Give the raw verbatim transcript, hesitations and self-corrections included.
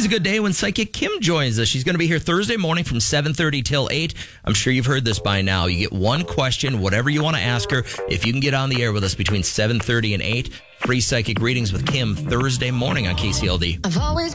always a good day when Psychic Kim joins us. She's going to be here Thursday morning from seven thirty till eight. I'm sure you've heard this by now. You get one question, whatever you want to ask her. If you can get on the air with us between seven thirty and eight, free psychic readings with Kim Thursday morning on K C L D. I've always